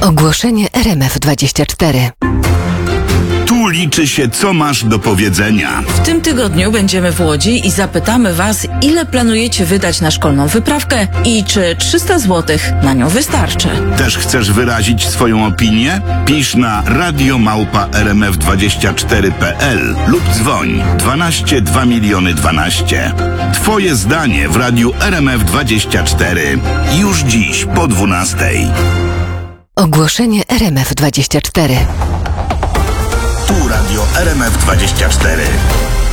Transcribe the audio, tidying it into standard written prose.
Ogłoszenie RMF24. Tu liczy się, co masz do powiedzenia. W tym tygodniu będziemy w Łodzi i zapytamy Was, ile planujecie wydać na szkolną wyprawkę i czy 300 zł na nią wystarczy. Też chcesz wyrazić swoją opinię? Pisz na radio@rmf24.pl lub dzwoń 12 2 miliony 12. Twoje zdanie w radiu RMF24. Już dziś po 12:00. Ogłoszenie RMF24. Tu radio RMF24.